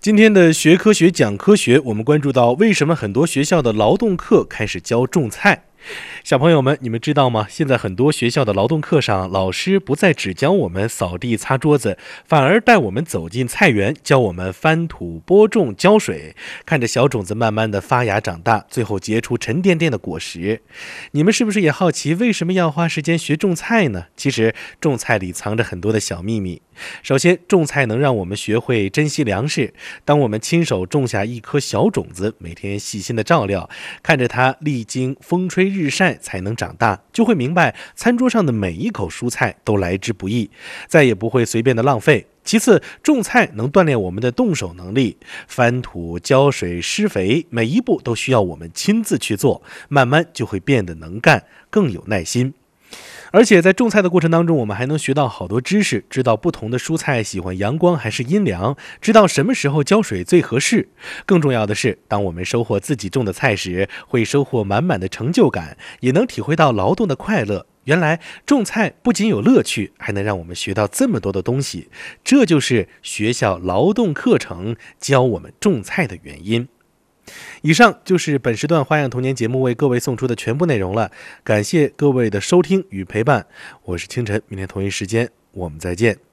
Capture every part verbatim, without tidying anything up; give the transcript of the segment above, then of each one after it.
今天的学科学讲科学，我们关注到为什么很多学校的劳动课开始教种菜。小朋友们，你们知道吗？现在很多学校的劳动课上，老师不再只教我们扫地擦桌子，反而带我们走进菜园，教我们翻土播种浇水，看着小种子慢慢的发芽长大，最后结出沉甸甸的果实。你们是不是也好奇为什么要花时间学种菜呢？其实种菜里藏着很多的小秘密。首先，种菜能让我们学会珍惜粮食。当我们亲手种下一颗小种子，每天细心的照料，看着它历经风吹日晒才能长大，就会明白餐桌上的每一口蔬菜都来之不易，再也不会随便的浪费。其次，种菜能锻炼我们的动手能力，翻土、浇水、施肥，每一步都需要我们亲自去做，慢慢就会变得能干，更有耐心。而且在种菜的过程当中，我们还能学到好多知识，知道不同的蔬菜喜欢阳光还是阴凉，知道什么时候浇水最合适。更重要的是，当我们收获自己种的菜时，会收获满满的成就感，也能体会到劳动的快乐。原来种菜不仅有乐趣，还能让我们学到这么多的东西，这就是学校劳动课程教我们种菜的原因。以上就是本时段花样童年节目为各位送出的全部内容了，感谢各位的收听与陪伴，我是清晨，明天同一时间我们再见。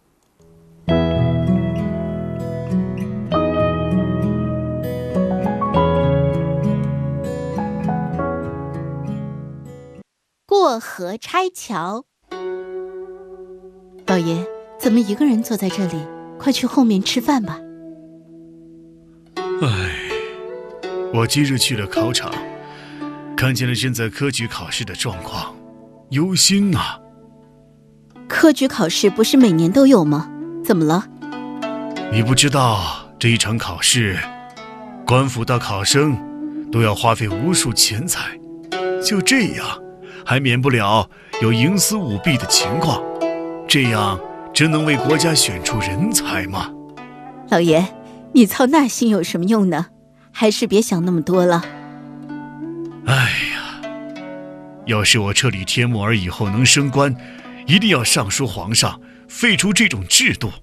过河拆桥。老爷，怎么一个人坐在这里？快去后面吃饭吧。 唉，我今日去了考场，看见了正在科举考试的状况，忧心啊。 科举考试不是每年都有吗？怎么了？ 你不知道这一场考试，官府到考生都要花费无数钱财，就这样还免不了有营私舞弊的情况，这样真能为国家选出人才吗？ 老爷，你操那心有什么用呢？还是别想那么多了。 哎呀，要是我彻里天木儿以后能升官，一定要上书皇上，废除这种制度。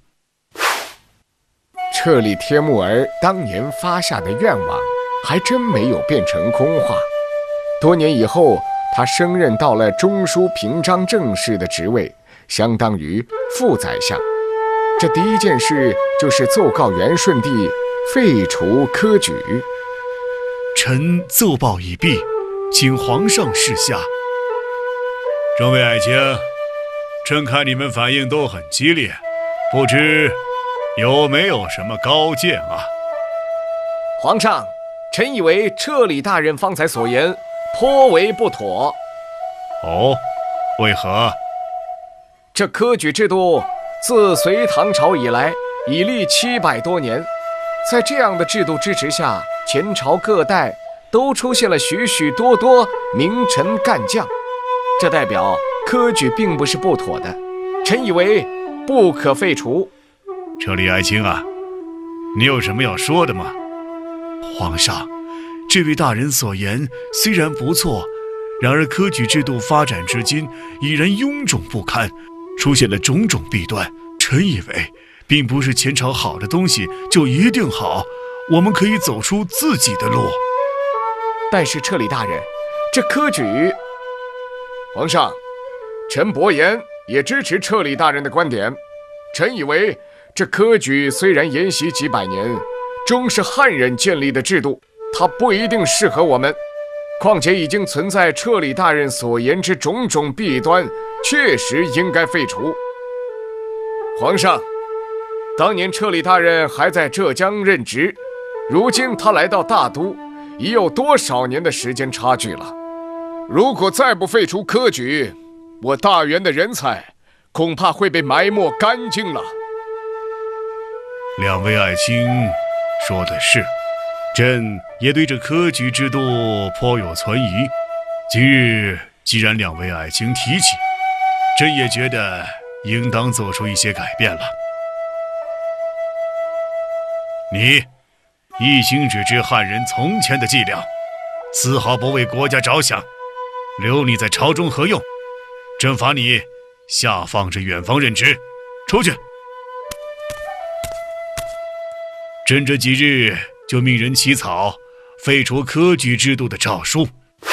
彻里天木儿当年发下的愿望，还真没有变成空话。多年以后，他升任到了中书平章政事的职位，相当于副宰相。这第一件事就是奏告元顺帝废除科举。 臣奏报已毕，请皇上示下。众位爱卿，朕看你们反应都很激烈，不知有没有什么高见啊？ 皇上，臣以为彻里大人方才所言颇为不妥。 哦，为何？ 这科举制度自隋唐朝以来已历七百多年，在这样的制度支持下，前朝各代都出现了许许多多名臣干将，这代表科举并不是不妥的，臣以为不可废除。 彻里爱卿啊，你有什么要说的吗？皇上，这位大人所言虽然不错，然而科举制度发展至今已然臃肿不堪，出现了种种弊端。臣以为并不是前朝好的东西就一定好，我们可以走出自己的路。 但是彻里大人，这科举……皇上，臣伯言也支持彻里大人的观点。臣以为这科举虽然沿袭几百年，终是汉人建立的制度，它不一定适合我们。况且已经存在彻里大人所言之种种弊端，确实应该废除。皇上，当年彻里大人还在浙江任职，如今他来到大都，已有多少年的时间差距了？如果再不废除科举，我大元的人才恐怕会被埋没干净了。 两位爱卿说的是，朕也对这科举制度颇有存疑。今日既然两位爱卿提起，朕也觉得应当做出一些改变了。你一心只知汉人从前的伎俩，丝毫不为国家着想，留你在朝中何用？朕罚你下放至远方任职，出去。 朕这几日就命人起草废除科举制度的诏书。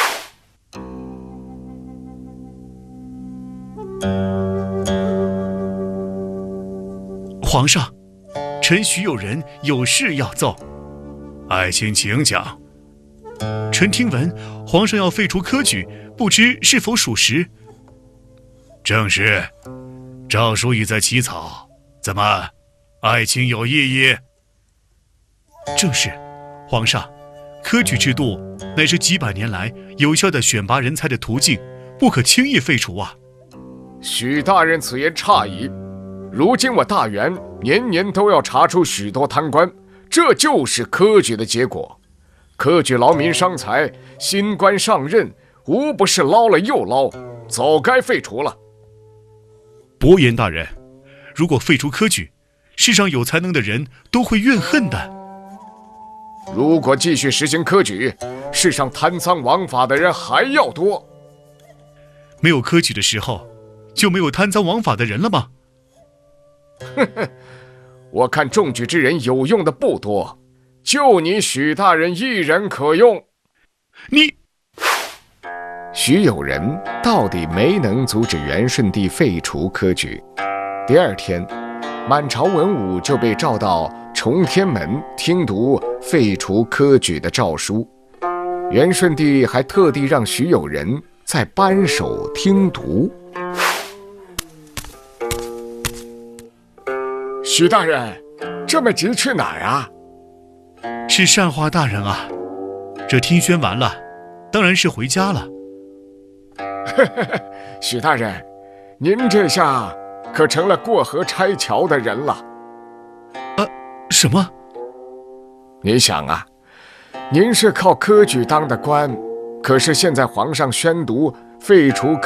皇上，臣许有人有事要奏。爱卿请讲。臣听闻皇上要废除科举，不知是否属实？正是，诏书已在起草，怎么，爱卿有异议？正是，皇上，科举制度乃是几百年来有效的选拔人才的途径，不可轻易废除啊。 许大人此言差矣。如今我大元年年都要查出许多贪官，这就是科举的结果。科举劳民伤财，新官上任无不是捞了又捞，早该废除了。 伯颜大人，如果废除科举，世上有才能的人都会怨恨的。 如果继续实行科举，世上贪赃枉法的人还要多。 没有科举的时候，就没有贪赃枉法的人了吗？ 呵呵，我看中举之人有用的不多，就你许大人一人可用。 你， 许有人到底没能阻止元顺帝废除科举。第二天，满朝文武就被召到崇天门听读废除科举的诏书。元顺帝还特地让许有人在扳手听读。许大人，这么急去哪儿啊？ 是善化大人啊，这听宣完了，当然是回家了。 许大人，您这下可成了过河拆桥的人了。 呃，什么？ 你想啊，您是靠科举当的官，可是现在皇上宣读废除科